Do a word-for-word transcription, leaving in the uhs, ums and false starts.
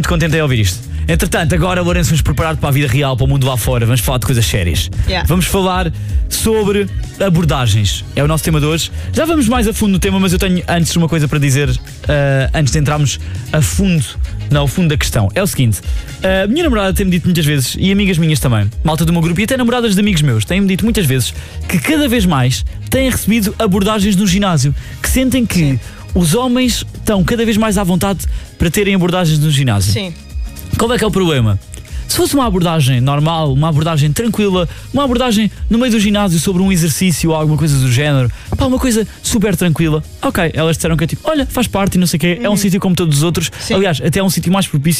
contente em ouvir isto. Entretanto, agora, Lourenço, vamos preparar para a vida real, para o mundo lá fora. Vamos falar de coisas sérias. Yeah. Vamos falar sobre abordagens. É o nosso tema de hoje. Já vamos mais a fundo no tema, mas eu tenho antes uma coisa para dizer, uh, antes de entrarmos a fundo, não, ao fundo da questão. É o seguinte, a minha namorada tem-me dito muitas vezes, e amigas minhas também, malta do meu grupo, e até namoradas de amigos meus, têm-me dito muitas vezes que cada vez mais têm recebido abordagens no ginásio, que sentem que Sim. os homens estão cada vez mais à vontade para terem abordagens no ginásio. Sim. Qual é que é o problema? Se fosse uma abordagem normal, uma abordagem tranquila, uma abordagem no meio do ginásio sobre um exercício ou alguma coisa do género, pá, uma coisa super tranquila, ok, elas disseram que é tipo, olha, faz parte e não sei o quê, uhum. é um sítio como todos os outros. Sim. Aliás, até é um sítio mais propício